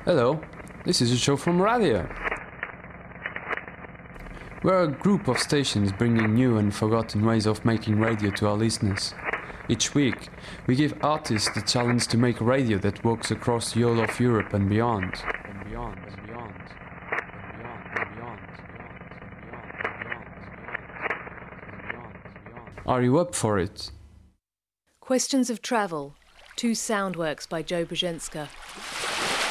Hello, this is a show from Radio. We're a group of stations bringing new and forgotten ways of making radio to our listeners. Each week, we give artists the challenge to make radio that works across the whole of Europe and beyond. Are you up for it? Questions of Travel, 2 sound works by Joe Brzezinska.